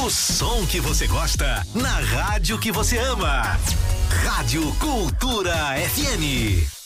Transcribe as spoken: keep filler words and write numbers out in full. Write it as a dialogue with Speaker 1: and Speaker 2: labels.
Speaker 1: O som que você gosta, na rádio que você ama. Rádio Cultura F M.